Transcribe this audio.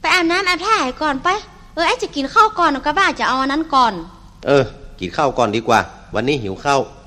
ไปอาบน้ำอาบท่าก่อนไปไอ้จะกินข้าวก่อนกับบ้าจะเอาอันนั้นก่อนกินข้าวก่อนดีกว่าวันนี้หิวข้าว